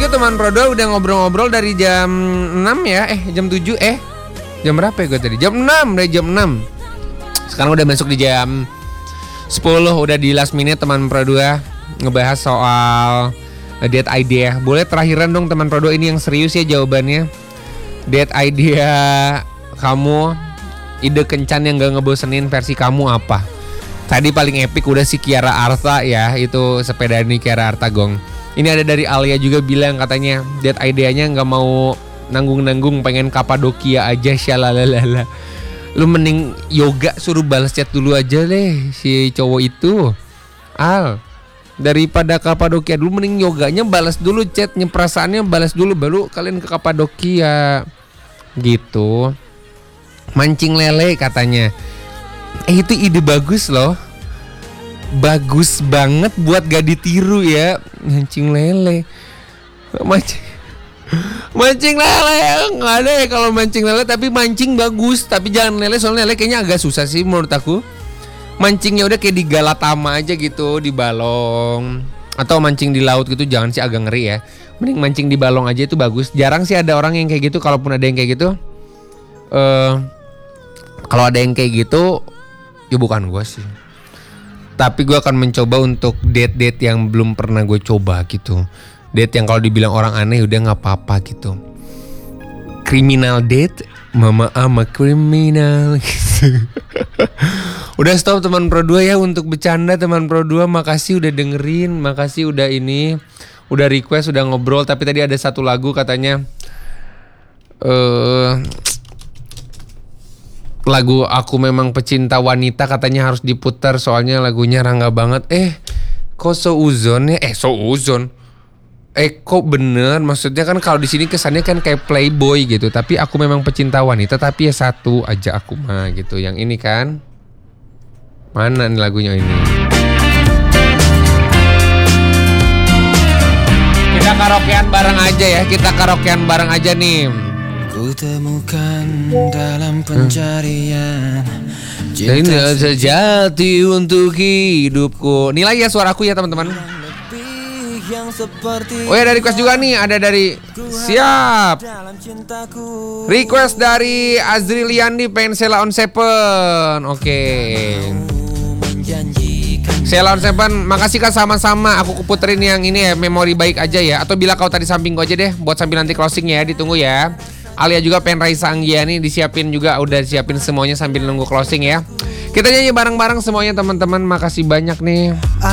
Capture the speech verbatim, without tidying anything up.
juga teman Prodo udah ngobrol-ngobrol dari jam enam ya. Eh jam tujuh eh. Jam berapa ya gue tadi? Jam enam, dari jam enam. Sekarang udah masuk di jam sepuluh. Udah di last minute teman Prodo ngebahas soal date idea. Boleh terakhiran dong teman Prodo, ini yang serius ya jawabannya. Date idea kamu, ide kencan yang gak ngebosenin versi kamu apa? Tadi paling epic udah si Kiara Arta ya, itu sepeda ini Kiara Arta Gong. Ini ada dari Alia juga bilang katanya date idenya gak mau nanggung-nanggung, pengen Kapadokia aja syalalalala. Lu mending yoga suruh balas chat dulu aja deh si cowok itu. Al, daripada Kapadokia dulu mending yoganya balas dulu chatnya, perasaannya balas dulu baru kalian ke Kapadokia. Gitu. Mancing lele katanya. Eh itu ide bagus loh. Bagus banget buat gak ditiru ya. Mancing lele. Mancing Mancing lele nggak ada ya kalau mancing lele, tapi mancing bagus. Tapi jangan lele, soalnya lele kayaknya agak susah sih menurut aku. Mancingnya udah kayak di Galatama aja gitu, di balong. Atau mancing di laut gitu, jangan sih, agak ngeri ya. Mending mancing di balong aja itu bagus. Jarang sih ada orang yang kayak gitu. Kalaupun ada yang kayak gitu uh, kalau ada yang kayak gitu ya bukan gue sih. Tapi gue akan mencoba untuk date-date yang belum pernah gue coba gitu. Date yang kalau dibilang orang aneh udah gak apa-apa gitu. Criminal date, mama ama kriminal gitu. Udah stop teman Pro dua ya untuk bercanda teman Pro dua. Makasih udah dengerin, makasih udah ini, udah request, udah ngobrol. Tapi tadi ada satu lagu katanya uh, lagu Aku Memang Pecinta Wanita katanya harus diputar, soalnya lagunya rangga banget. Eh kok seuzon ya? Eh seuzon Eh kok bener? Maksudnya kan kalau di sini kesannya kan kayak playboy gitu. Tapi Aku Memang Pecinta Wanita, tapi ya satu aja aku mah gitu. Yang ini kan mana nih lagunya ini? Kita karaokean bareng aja ya. Kita karaokean bareng aja nih. Ku temukan dalam pencarian cinta sejati untuk hidupku. Nilai ya suaraku ya teman-teman. Oh ya, dari request juga nih, ada dari siap request dari Azri Liandi, pengen Sheila on Seven. Oke okay. Sheila on Seven, makasih Kak, sama-sama. Aku kuputerin yang ini ya, memori baik aja ya. Atau bila kau tadi samping gua aja deh, buat sambil nanti closing ya, ditunggu ya. Alia juga pengen Raisa Anggiani, disiapin juga, udah disiapin semuanya sambil nunggu closing ya. Kita nyanyi bareng-bareng semuanya teman-teman, makasih banyak nih.